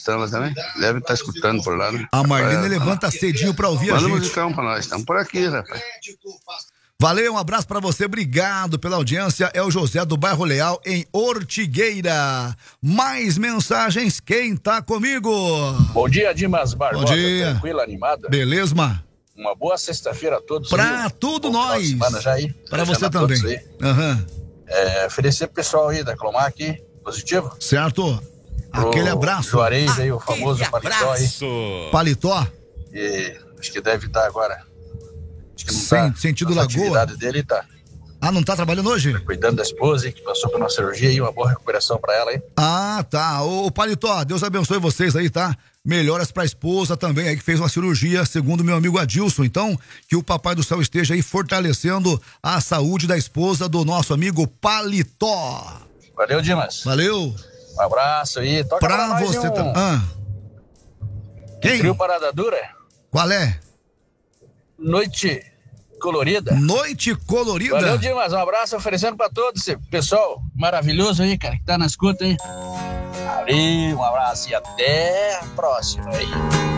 Paulistana também. Deve estar escutando por lá, né? A Marlene levanta cedinho pra ouvir a Manda um gente. musicão pra nós, estamos por aqui, rapaz. Valeu, um abraço pra você, obrigado pela audiência. É o José do Bairro Leal, em Ortigueira. Mais mensagens, quem tá comigo? Bom dia, Dimas Barbosa. Bom dia. Tranquilo, animado? Beleza, ma? Uma boa sexta-feira a todos. Pra aí. tudo Bom nós. final de semana já aí. Pra Desejando você a todos também. aí. Aham. Oferecer pro pessoal aí da Clomar aqui, positivo. Certo. Aquele abraço. Juarez aí, o famoso paletó aí. Paletó? E acho que deve estar agora. Acho que não tá. Sentido Nossa Lagoa? atividade dele tá Ah, não tá trabalhando hoje? cuidando da esposa, que passou por uma cirurgia e uma boa recuperação pra ela aí. Ah, tá. Ô, Paletó, Deus abençoe vocês aí, tá? Melhoras pra esposa também aí, que fez uma cirurgia, segundo meu amigo Adilson. Então, que o Papai do Céu esteja aí fortalecendo a saúde da esposa do nosso amigo Paletó. Valeu, Dimas. Valeu. Um abraço aí. Toca Pra nós você um também. Quem? trio Parada Dura. Qual é? Noite Colorida. Noite Colorida. Valeu, Dimas. Um abraço oferecendo pra todos esse pessoal maravilhoso aí, cara, que tá na escuta aí. Valeu, um abraço e até a próxima aí.